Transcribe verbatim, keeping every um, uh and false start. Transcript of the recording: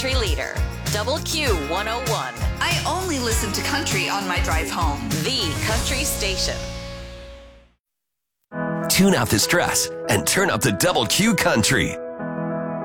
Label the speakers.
Speaker 1: country leader, Double Q one oh one.
Speaker 2: I only listen to country on my drive home.
Speaker 1: The country station.
Speaker 3: Tune out the stress and turn up the Double Q country.